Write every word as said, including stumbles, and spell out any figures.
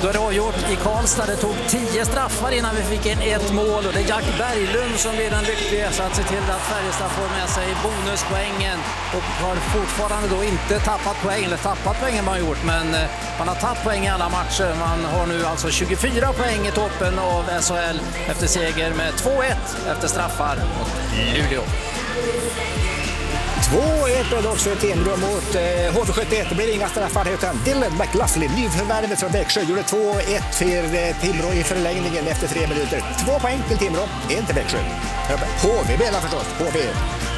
Då är det avgjort i Karlstad. Det tog tio straffar innan vi fick in ett mål. Och det är Jack Berglund som blir den lyckliga så att se till att Färjestad får med sig bonuspoängen. Och har fortfarande då inte tappat poäng. Eller tappat poängen man har gjort. Men man har tagit poäng i alla matcher. Man har nu alltså tjugofyra poäng i toppen av S H L efter seger med två ett efter straffar mot Luleå. två ett blev det också i Timrå mot eh, H V sjuttioett. Det blir inga straffar utan Dylan McLaughlin, nyförvärvet från Växjö, gjorde två ett för eh, Timrå i förlängningen efter tre minuter. Två poäng till Timrå, en till Växjö. H V spelar förstås, H V.